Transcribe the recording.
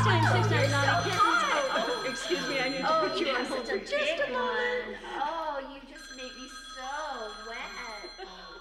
times 6 you're are naughty so kittens. hot. Oh, excuse me, I need to Oh, put you on yes, hold for it's a just a big moment. one.